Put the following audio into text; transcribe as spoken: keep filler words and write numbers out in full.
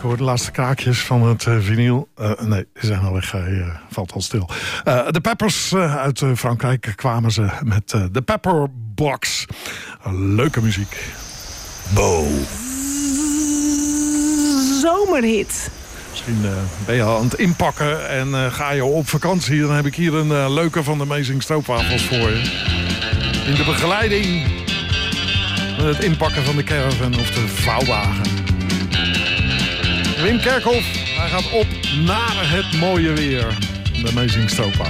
hoor de laatste kraakjes van het uh, vinyl. Uh, nee, ze zijn al weg. Uh, valt al stil. Uh, de Peppers uh, uit uh, Frankrijk kwamen ze met uh, de Pepper Box. Uh, leuke muziek. Bo. Zomerhit. Misschien uh, ben je al aan het inpakken en uh, ga je op vakantie. Dan heb ik hier een uh, leuke van de Amazing Stroopwafels voor je. In de begeleiding met het inpakken van de caravan of de vouwwagen. Wim Kerkhoff, hij gaat op naar het mooie weer. De Amazing Stroopwafels.